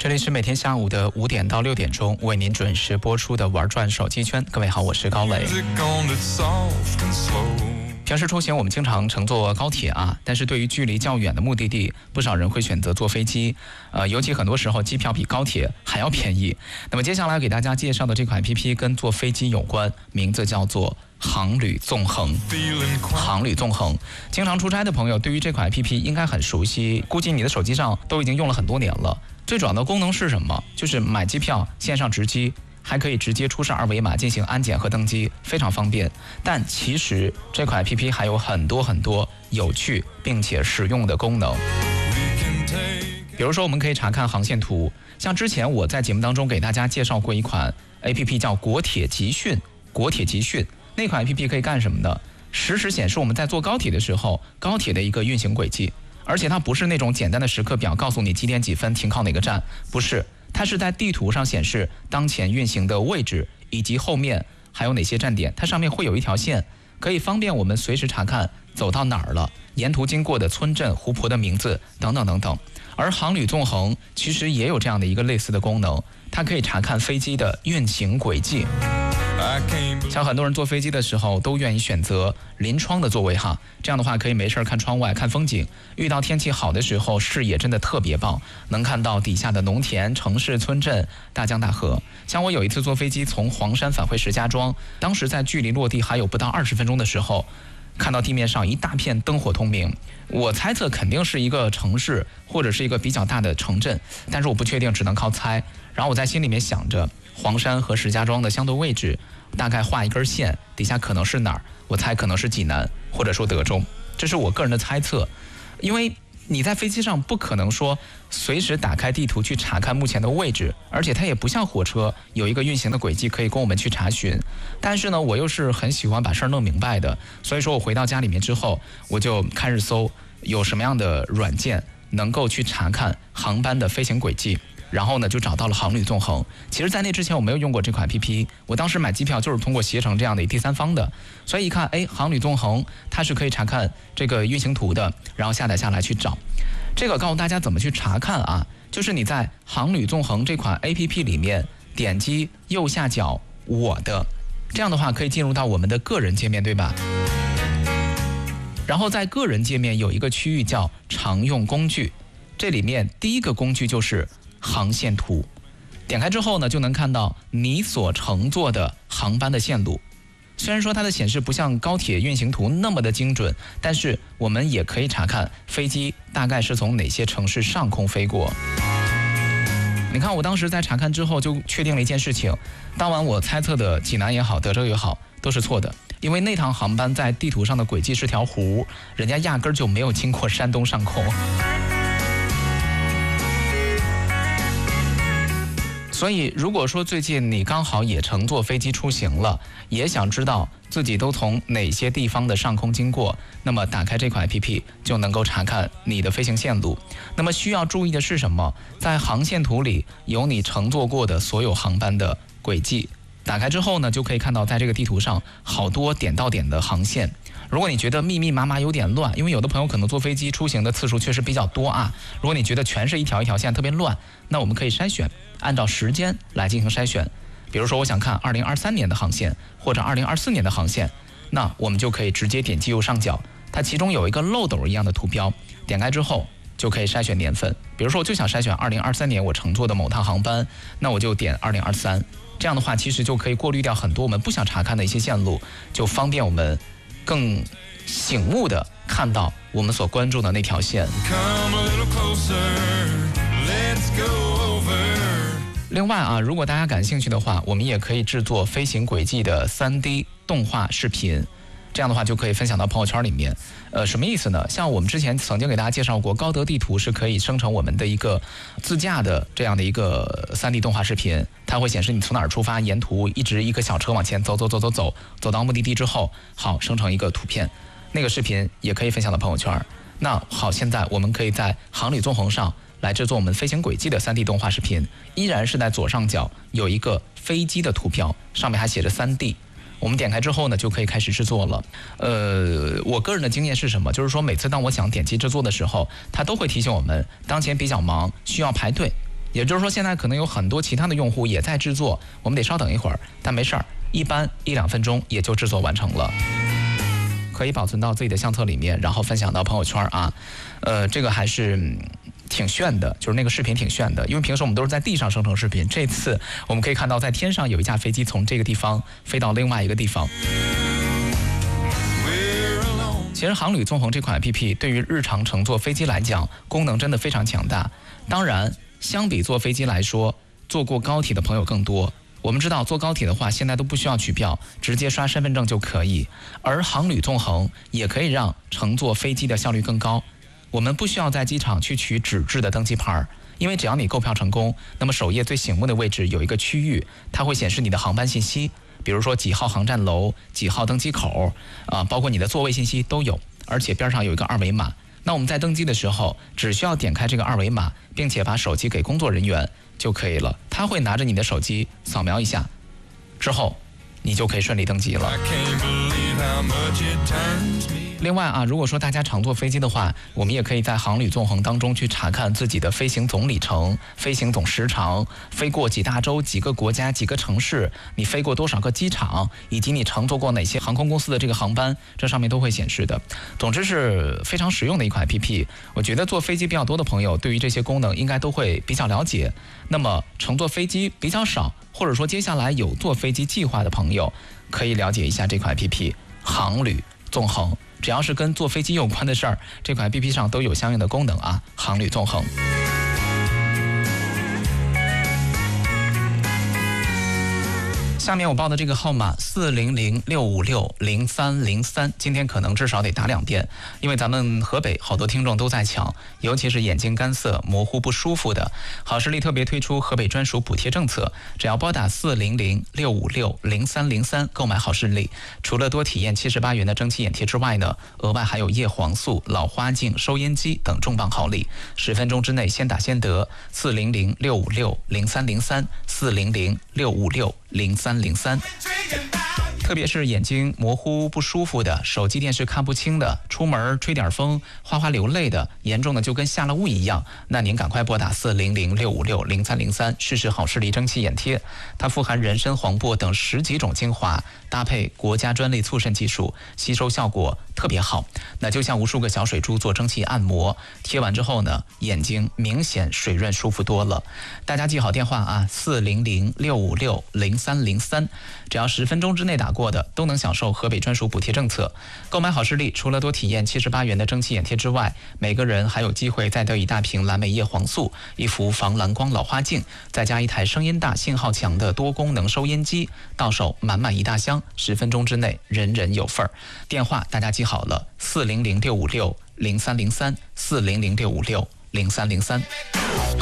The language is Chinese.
这里是每天下午的5点到6点钟为您准时播出的玩转手机圈。各位好，我是高磊。平时出行我们经常乘坐高铁啊，但是对于距离较远的目的地，不少人会选择坐飞机。尤其很多时候机票比高铁还要便宜。那么接下来给大家介绍的这款 APP 跟坐飞机有关，名字叫做航旅纵横。航旅纵横，经常出差的朋友对于这款 APP 应该很熟悉，估计你的手机上都已经用了很多年了。最主要的功能是什么？就是买机票线上值机，还可以直接出示二维码进行安检和登机，非常方便。但其实这款 APP 还有很多有趣并且实用的功能。比如说我们可以查看航线图，像之前我在节目当中给大家介绍过一款 APP 叫国铁集训。那款 APP 可以干什么呢？实时显示我们在坐高铁的时候，高铁的一个运行轨迹。而且它不是那种简单的时刻表告诉你几点几分停靠哪个站，不是，它是在地图上显示当前运行的位置以及后面还有哪些站点，它上面会有一条线，可以方便我们随时查看走到哪儿了，沿途经过的村镇湖泊的名字等等等等。而航旅纵横其实也有这样的一个类似的功能，它可以查看飞机的运行轨迹。像很多人坐飞机的时候都愿意选择临窗的座位哈，这样的话可以没事看窗外看风景，遇到天气好的时候视野真的特别棒，能看到底下的农田、城市、村镇、大江大河。像我有一次坐飞机从黄山返回石家庄，当时在距离落地还有不到20分钟的时候，看到地面上一大片灯火通明，我猜测肯定是一个城市或者是一个比较大的城镇，但是我不确定，只能靠猜。然后我在心里面想着黄山和石家庄的相对位置，大概画一根线，底下可能是哪儿？我猜可能是济南，或者说德州，这是我个人的猜测。因为你在飞机上不可能说随时打开地图去查看目前的位置，而且它也不像火车有一个运行的轨迹可以供我们去查询。但是呢，我又是很喜欢把事儿弄明白的，所以说我回到家里面之后，我就开始搜有什么样的软件能够去查看航班的飞行轨迹。然后呢，就找到了航旅纵横。其实在那之前我没有用过这款 APP， 我当时买机票就是通过携程这样的第三方的，所以一看，航旅纵横它是可以查看这个运行图的，然后下载下来去找。这个告诉大家怎么去查看啊，就是你在航旅纵横这款 APP 里面点击右下角我的，这样的话可以进入到我们的个人界面，对吧？然后在个人界面有一个区域叫常用工具，这里面第一个工具就是航线图，点开之后呢，就能看到你所乘坐的航班的线路。虽然说它的显示不像高铁运行图那么的精准，但是我们也可以查看飞机大概是从哪些城市上空飞过。你看我当时在查看之后就确定了一件事情，当晚我猜测的济南也好，德州也好，都是错的。因为那趟航班在地图上的轨迹是条湖，人家压根就没有经过山东上空。所以如果说最近你刚好也乘坐飞机出行了，也想知道自己都从哪些地方的上空经过，那么打开这款 APP 就能够查看你的飞行线路。那么需要注意的是什么？在航线图里有你乘坐过的所有航班的轨迹，打开之后呢，就可以看到在这个地图上好多点到点的航线。如果你觉得密密麻麻有点乱，因为有的朋友可能坐飞机出行的次数确实比较多啊，如果你觉得全是一条一条线特别乱，那我们可以筛选，按照时间来进行筛选。比如说我想看2023年的航线或者2024年的航线，那我们就可以直接点击右上角，它其中有一个漏斗一样的图标，点开之后就可以筛选年份。比如说我就想筛选2023年我乘坐的某趟航班，那我就点2023，这样的话其实就可以过滤掉很多我们不想查看的一些线路，就方便我们更醒目的看到我们所关注的那条线。另外啊，如果大家感兴趣的话，我们也可以制作飞行轨迹的3D 动画视频，这样的话就可以分享到朋友圈里面。什么意思呢？像我们之前曾经给大家介绍过，高德地图是可以生成我们的一个自驾的这样的一个3D 动画视频，它会显示你从哪儿出发，沿途一直一个小车往前走到目的地之后，好，生成一个图片，那个视频也可以分享到朋友圈。那好，现在我们可以在航旅纵横上来制作我们飞行轨迹的3D 动画视频，依然是在左上角有一个飞机的图标，上面还写着3D。我们点开之后呢，就可以开始制作了。我个人的经验是什么？就是说每次当我想点击制作的时候，它都会提醒我们当前比较忙，需要排队。 也就是说，现在可能有很多其他的用户也在制作，我们得稍等一会儿，但没事儿，一般1-2分钟也就制作完成了。可以保存到自己的相册里面，然后分享到朋友圈啊。这个还是挺炫的，就是那个视频挺炫的，因为平时我们都是在地上生成视频，这次我们可以看到在天上有一架飞机从这个地方飞到另外一个地方。其实航旅纵横这款 APP 对于日常乘坐飞机来讲，功能真的非常强大。当然，相比坐飞机来说，坐过高铁的朋友更多。我们知道坐高铁的话，现在都不需要取票，直接刷身份证就可以。而航旅纵横也可以让乘坐飞机的效率更高。我们不需要在机场去取纸质的登机牌，因为只要你购票成功，那么首页最醒目的位置有一个区域，它会显示你的航班信息，比如说几号航站楼、几号登机口包括你的座位信息都有，而且边上有一个二维码。那我们在登机的时候，只需要点开这个二维码，并且把手机给工作人员就可以了。他会拿着你的手机扫描一下，之后你就可以顺利登机了。另外啊，如果说大家常坐飞机的话，我们也可以在航旅纵横当中去查看自己的飞行总里程、飞行总时长、飞过几大洲、几个国家、几个城市，你飞过多少个机场，以及你乘坐过哪些航空公司的这个航班，这上面都会显示的。总之是非常实用的一款 APP。我觉得坐飞机比较多的朋友，对于这些功能应该都会比较了解。那么乘坐飞机比较少，或者说接下来有坐飞机计划的朋友，可以了解一下这款 APP 航旅纵横。只要是跟坐飞机有关的事儿，这款 APP 上都有相应的功能啊，航旅纵横。下面我报的这个号码400-656-0303，今天可能至少得打2遍，因为咱们河北好多听众都在抢，尤其是眼睛干涩、模糊不舒服的。好视力特别推出河北专属补贴政策，只要拨打400-656-0303购买好视力，除了多体验78元的蒸汽眼贴之外呢，额外还有叶黄素、老花镜、收音机等重磅好礼，10分钟之内先打先得。400-656-0303，400-656-0303。特别是眼睛模糊不舒服的，手机电视看不清的，出门吹点风哗哗流泪的，严重的就跟下了雾一样，那您赶快拨打400-656-0303试试好视力蒸汽眼贴。它富含人参、黄柏等10几种精华，搭配国家专利促渗技术，吸收效果特别好。那就像无数个小水珠做蒸汽按摩，贴完之后呢，眼睛明显水润舒服多了。大家记好电话啊，400-656-0303，只要10分钟之内打过的都能享受河北专属补贴政策。购买好视力，除了多体验78元的蒸汽眼贴之外，每个人还有机会再得一大瓶蓝莓叶黄素、一幅防蓝光老花镜，再加一台声音大、信号强的多功能收音机，到手满满一大箱，10分钟之内人人有份儿。电话大家记好了，400-656-0303，400-656-0303。